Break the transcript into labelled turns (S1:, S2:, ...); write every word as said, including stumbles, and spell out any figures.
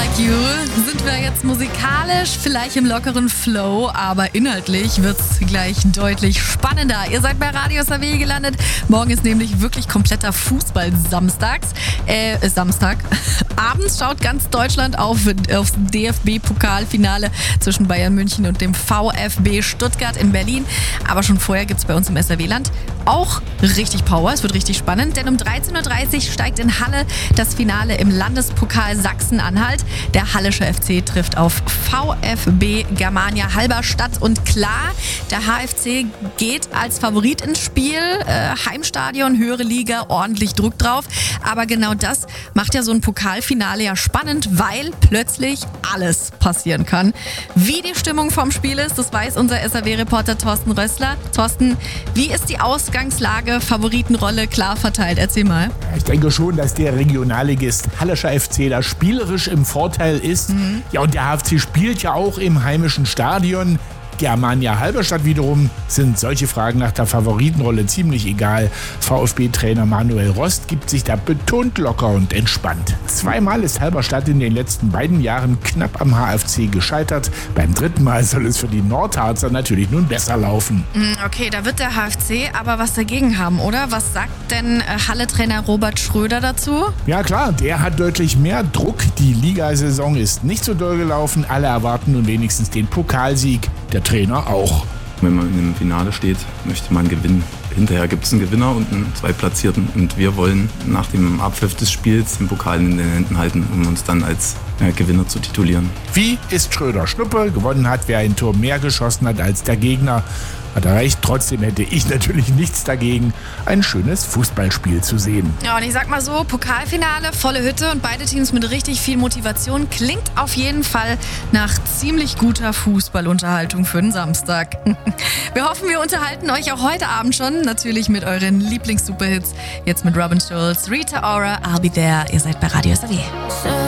S1: Like You sind wir jetzt musikalisch vielleicht im lockeren Flow, aber inhaltlich wird's gleich deutlich spannender. Ihr seid bei Radio S A W gelandet. Morgen ist nämlich wirklich kompletter Fußball-Samstags. Äh, Samstag. Abends schaut ganz Deutschland auf aufs D F B-Pokalfinale zwischen Bayern München und dem VfB Stuttgart in Berlin. Aber schon vorher gibt's bei uns im S A W-Land auch richtig Power. Es wird richtig spannend, denn um dreizehn Uhr dreißig steigt in Halle das Finale im Landespokal Sachsen-Anhalt. Der Hallische F C trifft auf VfB Germania Halberstadt und klar, der H F C geht als Favorit ins Spiel. Äh, Heimstadion, höhere Liga, ordentlich Druck drauf. Aber genau das macht ja so ein Pokalfinale ja spannend, weil plötzlich alles passieren kann. Wie die Stimmung vom Spiel ist, das weiß unser S A W-Reporter Thorsten Rössler. Thorsten, wie ist die Ausgangslage, Favoritenrolle klar verteilt? Erzähl mal.
S2: Ich denke schon, dass der Regionalligist Hallischer F C da spielerisch im Vorteil ist. Mhm. Ja, und der H F C spielt ja auch im heimischen Stadion. Germania Halberstadt wiederum sind solche Fragen nach der Favoritenrolle ziemlich egal. VfB-Trainer Manuel Rost gibt sich da betont locker und entspannt. Zweimal ist Halberstadt in den letzten beiden Jahren knapp am H F C gescheitert. Beim dritten Mal soll es für die Nordharzer natürlich nun besser laufen.
S1: Okay, da wird der H F C aber was dagegen haben, oder? Was sagt denn Halle-Trainer Robert Schröder dazu?
S2: Ja klar, der hat deutlich mehr Druck. Die Ligasaison ist nicht so doll gelaufen. Alle erwarten nun wenigstens den Pokalsieg. Der Trainer auch.
S3: Wenn man im Finale steht, möchte man gewinnen. Hinterher gibt es einen Gewinner und einen Zweitplatzierten. Und wir wollen nach dem Abpfiff des Spiels den Pokal in den Händen halten, um uns dann als äh, Gewinner zu titulieren.
S2: Wie ist Schröder Schnuppe? Gewonnen hat, wer ein Tor mehr geschossen hat als der Gegner. Hat er recht, trotzdem hätte ich natürlich nichts dagegen, ein schönes Fußballspiel zu sehen.
S1: Ja, und ich sag mal so, Pokalfinale, volle Hütte und beide Teams mit richtig viel Motivation. Klingt auf jeden Fall nach ziemlich guter Fußballunterhaltung für den Samstag. Wir hoffen, wir unterhalten euch auch heute Abend schon, natürlich mit euren Lieblings-Superhits. Jetzt mit Robin Schulz, Rita Ora, I'll Be There. Ihr seid bei Radio S A W.